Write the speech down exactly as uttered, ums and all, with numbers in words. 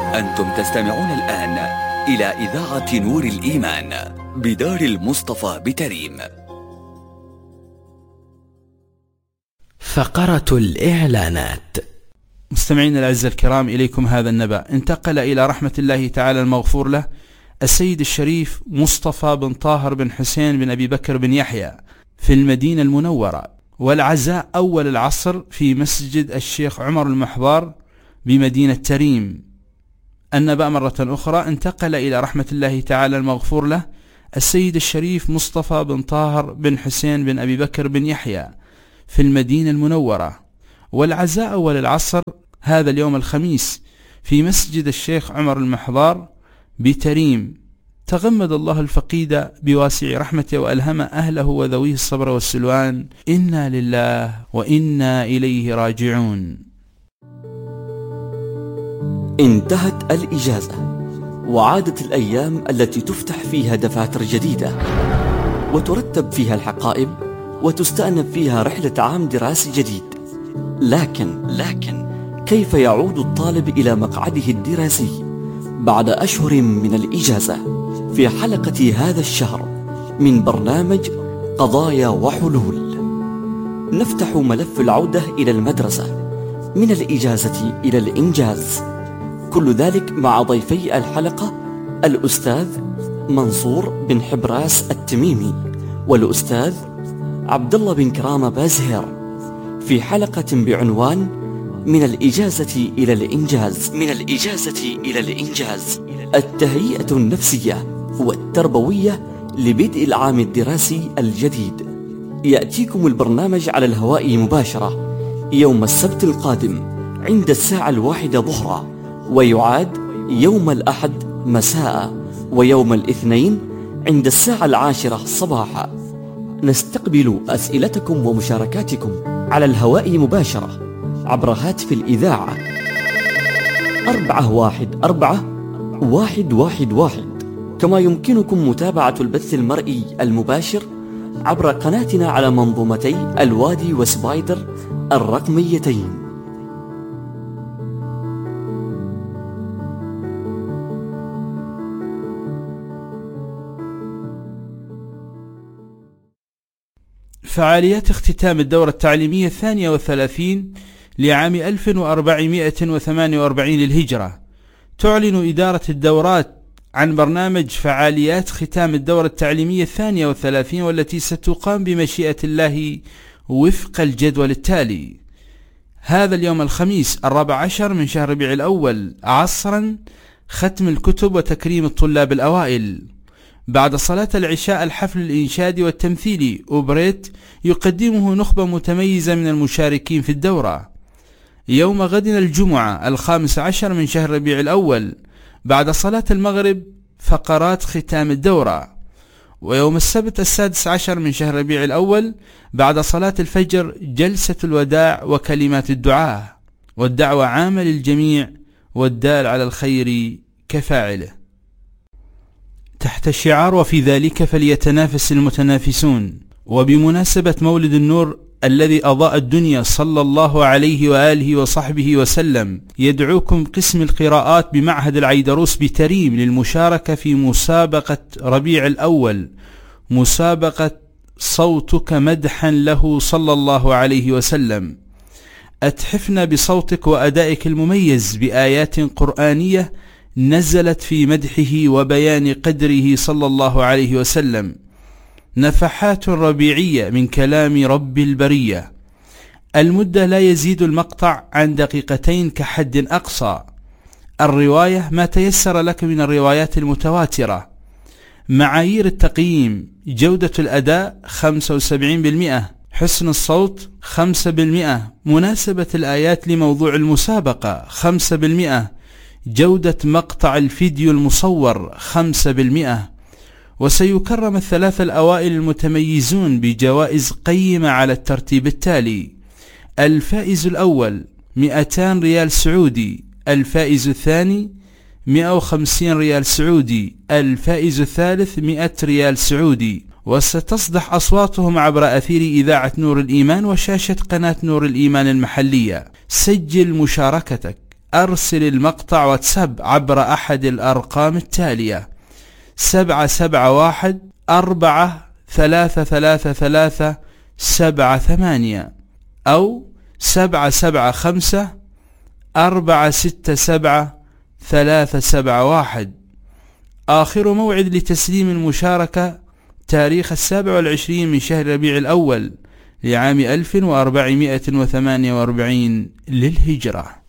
أنتم تستمعون الآن إلى إذاعة نور الإيمان بدار المصطفى بتريم. فقرة الإعلانات. مستمعين الأعزاء الكرام، إليكم هذا النبأ. انتقل إلى رحمة الله تعالى المغفور له السيد الشريف مصطفى بن طاهر بن حسين بن أبي بكر بن يحيى في المدينة المنورة، والعزاء أول العصر في مسجد الشيخ عمر المحضار بمدينة تريم. النبأ مرة أخرى، انتقل إلى رحمة الله تعالى المغفور له السيد الشريف مصطفى بن طاهر بن حسين بن أبي بكر بن يحيى في المدينة المنورة، والعزاء أول العصر هذا اليوم الخميس في مسجد الشيخ عمر المحضار بتريم. تغمد الله الفقيد بواسع رحمته وألهم أهله وذويه الصبر والسلوان. إنا لله وإنا إليه راجعون. انتهت الإجازة، وعادت الأيام التي تفتح فيها دفاتر جديدة وترتب فيها الحقائب وتستأنف فيها رحلة عام دراسي جديد. لكن لكن كيف يعود الطالب إلى مقعده الدراسي بعد أشهر من الإجازة؟ في حلقة هذا الشهر من برنامج قضايا وحلول نفتح ملف العودة إلى المدرسة من الإجازة إلى الإنجاز، كل ذلك مع ضيفي الحلقة الأستاذ منصور بن حبراس التميمي والأستاذ عبد الله بن كرامة بازهر في حلقة بعنوان من الإجازة إلى الإنجاز. من الإجازة إلى الإنجاز، التهيئة النفسية والتربوية لبدء العام الدراسي الجديد. يأتيكم البرنامج على الهواء مباشرة يوم السبت القادم عند الساعة الواحدة ظهرا، ويعاد يوم الأحد مساء، ويوم الاثنين عند الساعة العاشرة صباحا. نستقبل أسئلتكم ومشاركاتكم على الهواء مباشرة عبر هاتف الإذاعة أربعة واحد أربعة واحد واحد واحد، كما يمكنكم متابعة البث المرئي المباشر عبر قناتنا على منظومتي الوادي وسبايدر الرقميتين. فعاليات اختتام الدورة التعليمية الثانية والثلاثين لعام ألف وأربعمائة وثمانية وأربعين للهجرة. تعلن إدارة الدورات عن برنامج فعاليات ختام الدورة التعليمية الثانية والثلاثين، والتي ستقام بمشيئة الله وفق الجدول التالي: هذا اليوم الخميس الرابع عشر من شهر ربيع الأول عصرا ختم الكتب وتكريم الطلاب الأوائل. بعد صلاة العشاء الحفل الإنشادي والتمثيلي أوبريت يقدمه نخبة متميزة من المشاركين في الدورة. يوم غدنا الجمعة الخامس عشر من شهر ربيع الأول بعد صلاة المغرب فقرات ختام الدورة. ويوم السبت السادس عشر من شهر ربيع الأول بعد صلاة الفجر جلسة الوداع وكلمات الدعاء، والدعوة عامة للجميع والدال على الخير كفاعله. تحت الشعار وفي ذلك فليتنافس المتنافسون، وبمناسبة مولد النور الذي أضاء الدنيا صلى الله عليه وآله وصحبه وسلم، يدعوكم قسم القراءات بمعهد العيدروس بتريم للمشاركة في مسابقة ربيع الأول، مسابقة صوتك مدحا له صلى الله عليه وسلم. أتحفنا بصوتك وأدائك المميز بآيات قرآنية نزلت في مدحه وبيان قدره صلى الله عليه وسلم، نفحات ربيعية من كلام رب البرية. المدة لا يزيد المقطع عن دقيقتين كحد أقصى. الرواية ما تيسر لك من الروايات المتواترة. معايير التقييم: جودة الأداء خمسة وسبعين بالمئة، حسن الصوت خمسة بالمئة، مناسبة الآيات لموضوع المسابقة خمسة بالمئة، جودة مقطع الفيديو المصور خمسة بالمئة. وسيكرم الثلاثة الأوائل المتميزون بجوائز قيمة على الترتيب التالي: الفائز الأول مئتان ريال سعودي، الفائز الثاني مئة وخمسين ريال سعودي، الفائز الثالث مئة ريال سعودي. وستصدح أصواتهم عبر أثير إذاعة نور الإيمان وشاشة قناة نور الإيمان المحلية. سجل مشاركتك أرسل المقطع واتساب عبر أحد الأرقام التالية: سبعة سبعة واحد أربعة ثلاثة ثلاثة ثلاثة سبعة ثمانية أو سبعة سبعة خمسة أربعة ستة سبعة ثلاثة سبعة واحد. آخر موعد لتسليم المشاركة تاريخ السابع والعشرين من شهر ربيع الأول لعام ألف وأربعمائة وثمانية وأربعين للهجرة.